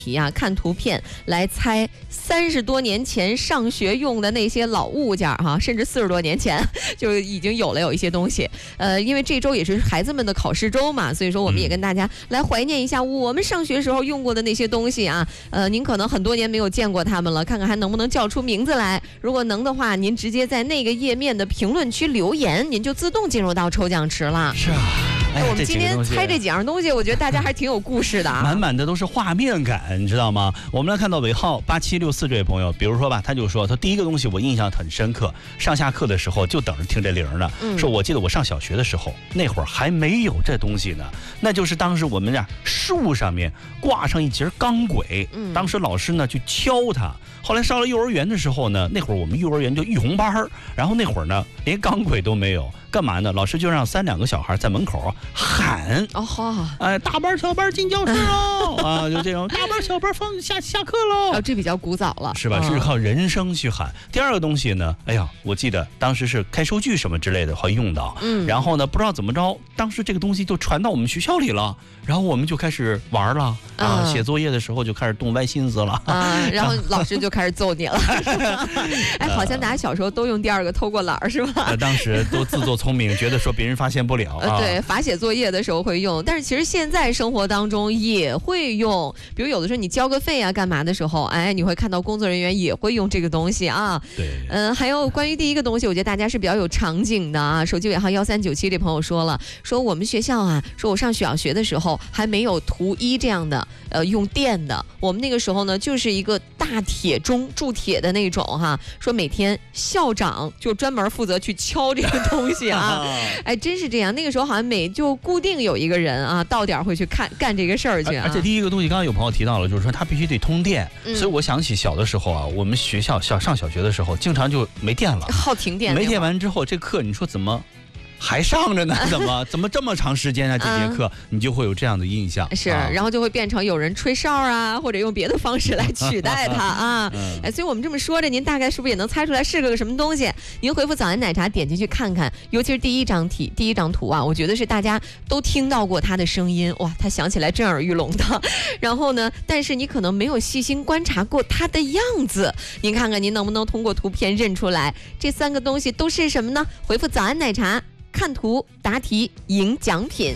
题啊，看图片来猜30多年前上学用的那些老物件哈，甚至40多年前就已经有一些东西。因为这周也是孩子们的考试周嘛，所以说我们也跟大家来怀念一下我们上学时候用过的那些东西啊。您可能很多年没有见过他们了，看看还能不能叫出名字来。如果能的话，您直接在那个页面的评论区留言，您就自动进入到抽奖池了。 是啊。 我们今天猜这几样东西，我觉得大家还挺有故事的啊， 满满的都是画面感，你知道吗？我们来看到尾号8764这位朋友，比如说吧，他就说他第一个东西我印象很深刻，上下课的时候就等着听这铃呢。说我记得我上小学的时候，那会儿还没有这东西呢，那就是当时我们俩树上面挂上一节钢轨，当时老师呢去敲它。后来上了幼儿园的时候呢，那会儿我们幼儿园就育红班，然后那会儿呢连钢轨都没有，干嘛呢？老师就让2、3个小孩在门口喊，大班小班进教室喽啊，就这种大班小班下课喽。 这比较古早了， 是吧？是靠人声去喊。第二个东西呢，哎呀，我记得当时是开收据什么之类的会用到，然后呢不知道怎么着，当时这个东西就传到我们学校里了，然后我们就开始玩了啊，写作业的时候就开始动歪心思了然后老师就开始揍你了。哎，好像大家小时候都用第二个偷过懒是吧？ 当时都自作聪明，觉得说别人发现不了。 对，罚写作业的时候会用，但是其实现在生活当中也会用，比如有的时候你交个费啊干嘛的时候，哎，你会看到工作人员也会用这个东西啊。 对， 还有关于第一个东西，我觉得大家是比较有场景的啊。手机尾号1397这朋友说了，说我们学校啊，说我上小学的时候还没有图一这样的用电的，我们那个时候呢就是一个大铁钟铸铁的那种哈，说每天校长就专门负责去敲这个东西啊。哎，真是这样，那个时候好像就固定有一个人啊，到点会去干这个事儿去啊。 而且第一个东西，刚刚有朋友提到了，就是说它必须得通电，所以我想起小的时候啊，我们学校上小学的时候，经常就没电了， 耗停电。 没电完之后，这课你说怎么还上着呢？怎么这么长时间啊？这节课你就会有这样的印象， 是，然后就会变成有人吹哨啊，或者用别的方式来取代它啊。哎，所以我们这么说着，您大概是不是也能猜出来是个什么东西？您回复早安奶茶，点进去看看，尤其是第一张图啊，我觉得是大家都听到过它的声音，哇，它响起来震耳欲聋的。然后呢，但是你可能没有细心观察过它的样子，您看看您能不能通过图片认出来这3个东西都是什么呢？回复早安奶茶。看图答题赢奖品。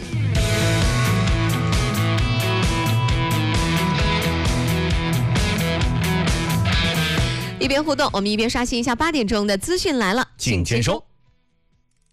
一边互动，我们一边刷新一下8点钟的资讯来了， 请签收。